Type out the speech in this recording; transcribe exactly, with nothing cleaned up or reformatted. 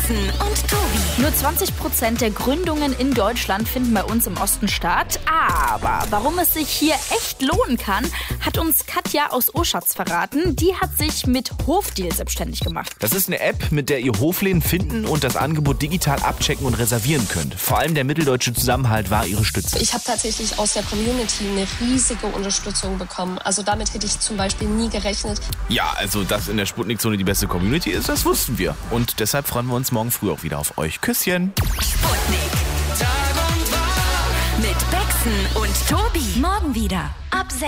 Baxen und Tobi. Nur zwanzig Prozent der Gründungen in Deutschland finden bei uns im Osten statt. Aber warum es sich hier echt lohnen kann, hat uns Katja aus Oschatz verraten. Die hat sich mit Hofdeal selbstständig gemacht. Das ist eine App, mit der ihr Hofläden finden und das Angebot digital abchecken und reservieren könnt. Vor allem der mitteldeutsche Zusammenhalt war ihre Stütze. Ich habe tatsächlich aus der Community eine riesige Unterstützung bekommen. Also damit hätte ich zum Beispiel nie gerechnet. Ja, also dass in der Sputnik-Zone die beste Community ist, das wussten wir. Und deshalb freuen wir uns morgen früh auch wieder auf euch. Küsschen. Sputnik. Tag und Tag. Mit Baxen und Tobi. Morgen wieder ab sechs.